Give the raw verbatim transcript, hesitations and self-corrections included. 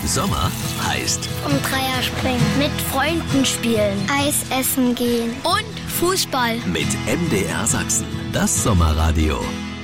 Sommer heißt Um Dreier springen. Mit Freunden spielen. Eis essen gehen. Und Fußball. mit M D R Sachsen. Das Sommerradio.